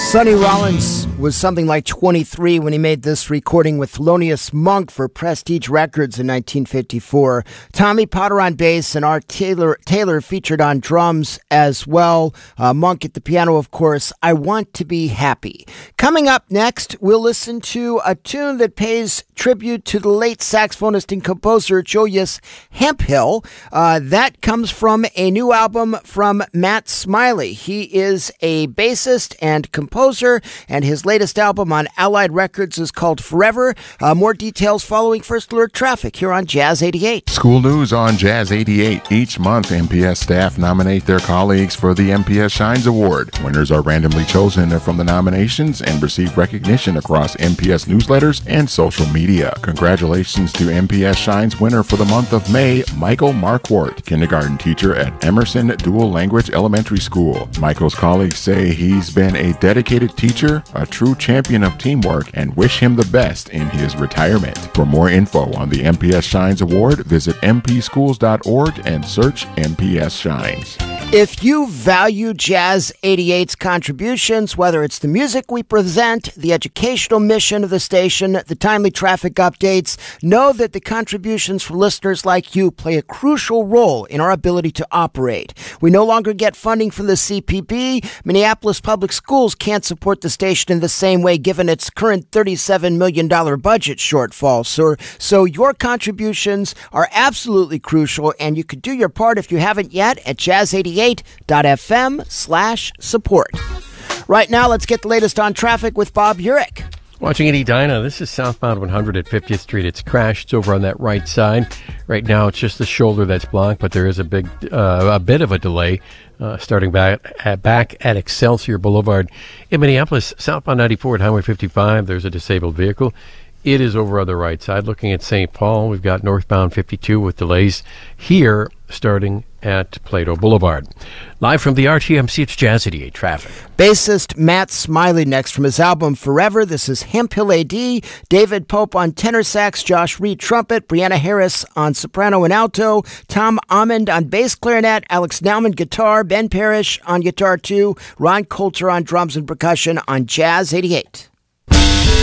Sonny Rollins was something like 23 when he made this recording with Thelonious Monk for Prestige Records in 1954. Tommy Potter on bass and Art Taylor featured on drums as well. Monk at the piano, of course. I Want to Be Happy. Coming up next, we'll listen to a tune that pays tribute to the late saxophonist and composer Julius Hemphill. That comes from a new album from Matt Smiley. He is a bassist and composer, and his latest album on Allied Records is called Forever. More details following First Alert Traffic here on Jazz 88. School news on Jazz 88. Each month, MPS staff nominate their colleagues for the MPS Shines Award. Winners are randomly chosen from the nominations and receive recognition across MPS newsletters and social media. Congratulations to MPS Shines winner for the month of May, Michael Marquardt, kindergarten teacher at Emerson Dual Language Elementary School. Michael's colleagues say he's been a dedicated teacher, a true champion of teamwork, and wish him the best in his retirement. For more info on the MPS Shines Award, visit mpschools.org and search MPS Shines. If you value Jazz 88's contributions, whether it's the music we present, the educational mission of the station, the timely traffic updates, know that the contributions from listeners like you play a crucial role in our ability to operate. We no longer get funding from the CPB. Minneapolis Public Schools can't support the station in the same way given its current $37 million budget shortfall. So your contributions are absolutely crucial, and you could do your part if you haven't yet at jazz88.fm/support. Right now, let's get the latest on traffic with Bob Urich. Watching at Edina, this is southbound 100 at 50th Street. It's crashed. It's over on that right side. Right now, it's just the shoulder that's blocked, but there is a bit of a delay starting back at Excelsior Boulevard. In Minneapolis, southbound 94 at Highway 55, there's a disabled vehicle. It is over on the right side. Looking at St. Paul, we've got northbound 52 with delays here starting at Plato Boulevard. Live from the RTMC, it's Jazz 88 Traffic. Bassist Matt Smiley next from his album Forever. This is Hemphill AD, David Pope on tenor sax, Josh Reed trumpet, Brianna Harris on soprano and alto, Tom Amond on bass clarinet, Alex Nauman guitar, Ben Parrish on guitar 2, Ron Coulter on drums and percussion on Jazz 88.